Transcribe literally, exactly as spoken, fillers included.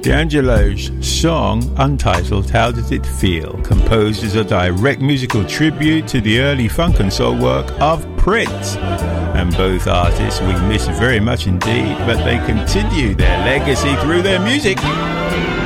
D'Angelo's song, untitled How Does It Feel, composed as a direct musical tribute to the early funk and soul work of Prince. And both artists we miss very much indeed, but they continue their legacy through their music.